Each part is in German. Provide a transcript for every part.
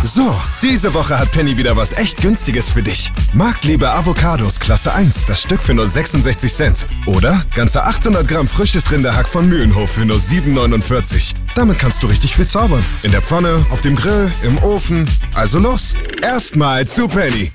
So, diese Woche hat Penny wieder was echt Günstiges für dich. Marktliebe Avocados Klasse 1, das Stück für nur 66 Cent. Oder ganze 800 Gramm frisches Rinderhack von Mühlenhof für nur 7,49. Damit kannst du richtig viel zaubern. In der Pfanne, auf dem Grill, im Ofen. Also los, erstmal zu Penny.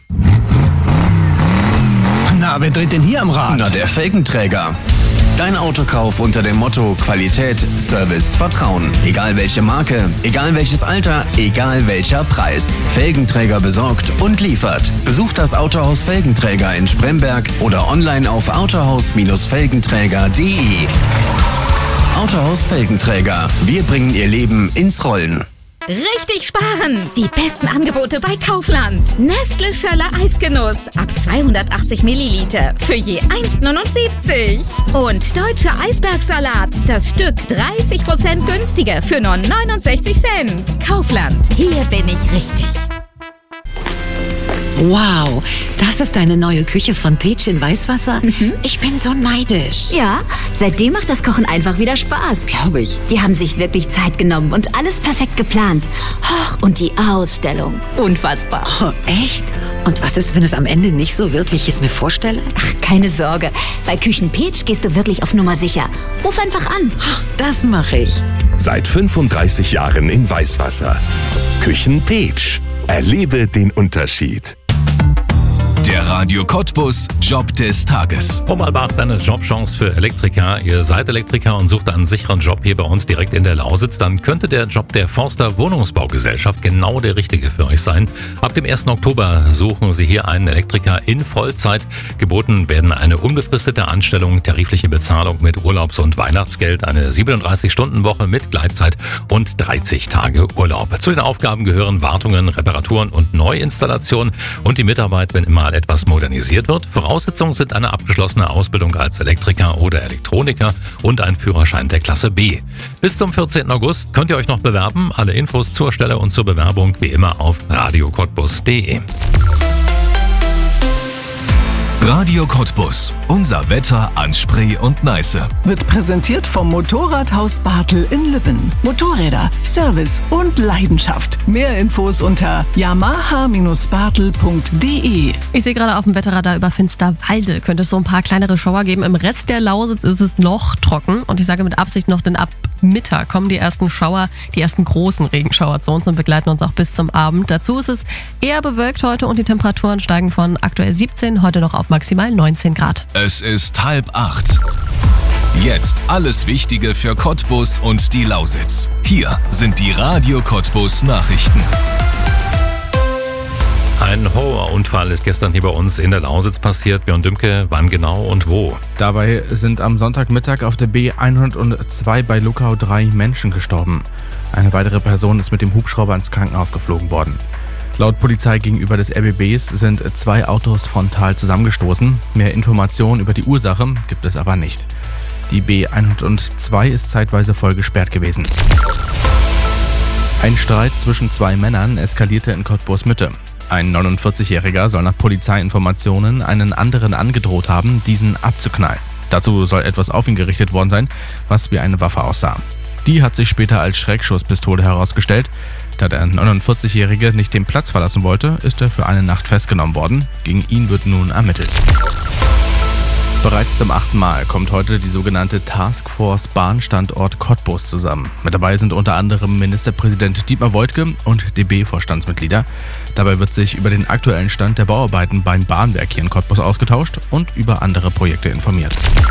Na, wer dreht denn hier am Rad? Na, der Felgenträger. Dein Autokauf unter dem Motto Qualität, Service, Vertrauen. Egal welche Marke, egal welches Alter, egal welcher Preis. Felgenträger besorgt und liefert. Besucht das Autohaus Felgenträger in Spremberg oder online auf autohaus-felgenträger.de. Autohaus Felgenträger. Wir bringen Ihr Leben ins Rollen. Richtig sparen! Die besten Angebote bei Kaufland. Nestle Schöller Eisgenuss ab 280 Milliliter für je 1,79. Und Deutscher Eisbergsalat, das Stück 30% günstiger für nur 69 Cent. Kaufland, hier bin ich richtig. Wow, das ist deine neue Küche von Peach in Weißwasser? Ich bin so neidisch. Ja, seitdem macht das Kochen einfach wieder Spaß. Glaube ich. Die haben sich wirklich Zeit genommen und alles perfekt geplant. Und die Ausstellung, unfassbar. Oh, echt? Und was ist, wenn es am Ende nicht so wird, wie ich es mir vorstelle? Ach, keine Sorge. Bei Küchen Peach gehst du wirklich auf Nummer sicher. Ruf einfach an. Das mache ich. Seit 35 Jahren in Weißwasser. Küchen Peach. Erlebe den Unterschied. Der Radio Cottbus Job des Tages. Vorarlbach, eine Jobchance für Elektriker. Ihr seid Elektriker und sucht einen sicheren Job hier bei uns direkt in der Lausitz. Dann könnte der Job der Forster Wohnungsbaugesellschaft genau der richtige für euch sein. Ab dem 1. Oktober suchen sie hier einen Elektriker in Vollzeit. Geboten werden eine unbefristete Anstellung, tarifliche Bezahlung mit Urlaubs- und Weihnachtsgeld, eine 37-Stunden-Woche mit Gleitzeit und 30 Tage Urlaub. Zu den Aufgaben gehören Wartungen, Reparaturen und Neuinstallationen und die Mitarbeit, wenn immer etwas modernisiert wird. Voraussetzungen sind eine abgeschlossene Ausbildung als Elektriker oder Elektroniker und ein Führerschein der Klasse B. Bis zum 14. August könnt ihr euch noch bewerben. Alle Infos zur Stelle und zur Bewerbung wie immer auf radiocottbus.de. Radio Cottbus. Unser Wetter an Spree und Neiße. Wird präsentiert vom Motorradhaus Bartel in Lübben. Motorräder, Service und Leidenschaft. Mehr Infos unter yamaha-bartel.de. Ich sehe gerade auf dem Wetterradar über Finsterwalde. Könnte es so ein paar kleinere Schauer geben. Im Rest der Lausitz ist es noch trocken. Und ich sage mit Absicht noch, denn ab Mittag kommen die ersten Schauer, die ersten großen Regenschauer zu uns und begleiten uns auch bis zum Abend. Dazu ist es eher bewölkt heute und die Temperaturen steigen von aktuell 17 heute noch auf maximal 19 Grad. Es ist 7:30. Jetzt alles Wichtige für Cottbus und die Lausitz. Hier sind die Radio Cottbus Nachrichten. Ein Horrorunfall ist gestern hier bei uns in der Lausitz passiert. Björn Dümke, wann genau und wo? Dabei sind am Sonntagmittag auf der B102 bei Luckau 3 Menschen gestorben. Eine weitere Person ist mit dem Hubschrauber ins Krankenhaus geflogen worden. Laut Polizei gegenüber des RBBs sind 2 Autos frontal zusammengestoßen. Mehr Informationen über die Ursache gibt es aber nicht. Die B102 ist zeitweise voll gesperrt gewesen. Ein Streit zwischen 2 Männern eskalierte in Cottbus Mitte. Ein 49-Jähriger soll nach Polizeiinformationen einen anderen angedroht haben, diesen abzuknallen. Dazu soll etwas auf ihn gerichtet worden sein, was wie eine Waffe aussah. Die hat sich später als Schreckschusspistole herausgestellt. Da der 49-Jährige nicht den Platz verlassen wollte, ist er für eine Nacht festgenommen worden. Gegen ihn wird nun ermittelt. Bereits zum 8. Mal kommt heute die sogenannte Taskforce Bahnstandort Cottbus zusammen. Mit dabei sind unter anderem Ministerpräsident Dietmar Woidke und DB-Vorstandsmitglieder. Dabei wird sich über den aktuellen Stand der Bauarbeiten beim Bahnwerk hier in Cottbus ausgetauscht und über andere Projekte informiert.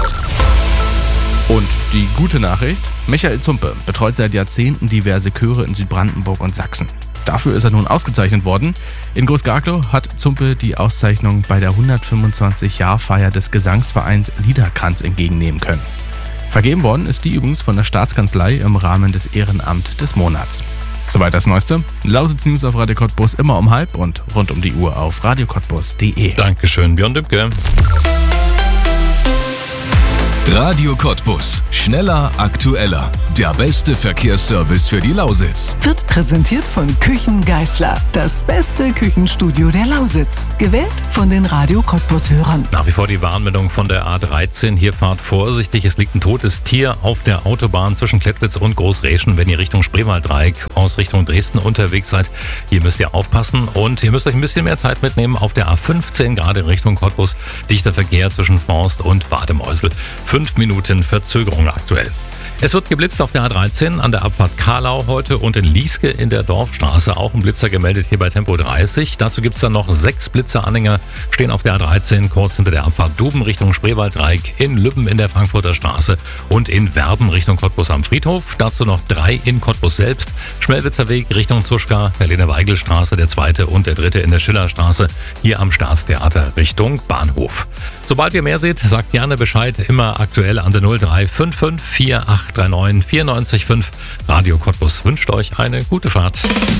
Und die gute Nachricht: Michael Zumpe betreut seit Jahrzehnten diverse Chöre in Südbrandenburg und Sachsen. Dafür ist er nun ausgezeichnet worden. In Groß-Garklau hat Zumpe die Auszeichnung bei der 125-Jahr-Feier des Gesangsvereins Liederkranz entgegennehmen können. Vergeben worden ist die übrigens von der Staatskanzlei im Rahmen des Ehrenamt des Monats. Soweit das Neueste. Lausitz News auf Radio Cottbus immer um 12 und rund um die Uhr auf radiocottbus.de. Dankeschön, Björn Dümke. Radio Cottbus. Schneller, aktueller. Der beste Verkehrsservice für die Lausitz. Wird präsentiert von Küchen Geisler. Das beste Küchenstudio der Lausitz. Gewählt von den Radio Cottbus-Hörern. Nach wie vor die Warnmeldung von der A13. Hier fahrt vorsichtig. Es liegt ein totes Tier auf der Autobahn zwischen Klettwitz und Großräschen. Wenn ihr Richtung Spreewalddreieck aus Richtung Dresden unterwegs seid, hier müsst ihr aufpassen. Und ihr müsst euch ein bisschen mehr Zeit mitnehmen auf der A15, gerade in Richtung Cottbus. Dichter Verkehr zwischen Forst und Bademeusel. 5 Minuten Verzögerung aktuell. Es wird geblitzt auf der A13 an der Abfahrt Kahlau heute und in Lieske in der Dorfstraße. Auch ein Blitzer gemeldet hier bei Tempo 30. Dazu gibt es dann noch 6 Blitzeranhänger, stehen auf der A13 kurz hinter der Abfahrt Duben Richtung Spreewalddreieck, in Lübben in der Frankfurter Straße und in Werben Richtung Cottbus am Friedhof. Dazu noch 3 in Cottbus selbst. Schmelwitzer Weg Richtung Zuschka, Helene-Weigel-Straße, der 2. und der 3. in der Schillerstraße, hier am Staatstheater Richtung Bahnhof. Sobald ihr mehr seht, sagt gerne Bescheid, immer aktuell an der 0355 4839 94,5. Radio Cottbus wünscht euch eine gute Fahrt.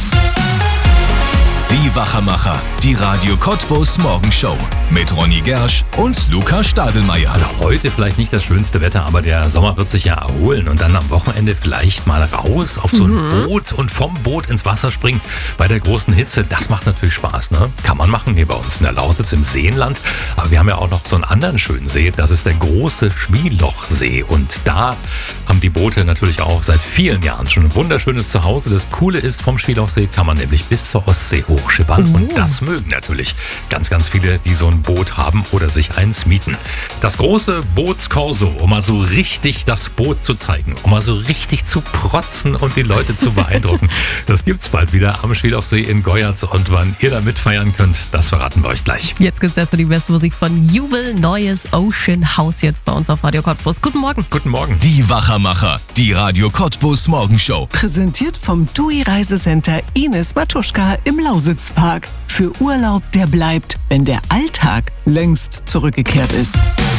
Die Wachermacher, die Radio Cottbus Morgenshow mit Ronny Gersch und Luca Stadelmeier. Also heute vielleicht nicht das schönste Wetter, aber der Sommer wird sich ja erholen und dann am Wochenende vielleicht mal raus auf so ein Boot und vom Boot ins Wasser springen bei der großen Hitze. Das macht natürlich Spaß, ne? Kann man machen hier bei uns in der Lausitz im Seenland. Aber wir haben ja auch noch so einen anderen schönen See. Das ist der große Schmielochsee und da haben die Boote natürlich auch seit vielen Jahren schon ein wunderschönes Zuhause. Das Coole ist, vom Schmielochsee kann man nämlich bis zur Ostsee hochschippern und das mögen natürlich ganz, ganz viele, die so ein Boot haben oder sich eins mieten. Das große Bootskorso, um mal so richtig das Boot zu zeigen, um mal so richtig zu protzen und die Leute zu beeindrucken. Das gibt's bald wieder am Schmielochsee in Goyatz und wann ihr da mitfeiern könnt, das verraten wir euch gleich. Jetzt gibt's erstmal die beste Musik von Jubel, neues Ocean House jetzt bei uns auf Radio Cottbus. Guten Morgen. Guten Morgen. Die Wachermacher, die Radio Cottbus Morgenshow. Präsentiert vom TUI Reisecenter Ines Matuschka im Lausitzpark. Für Urlaub, der bleibt, wenn der Alltag längst zurückgekehrt ist.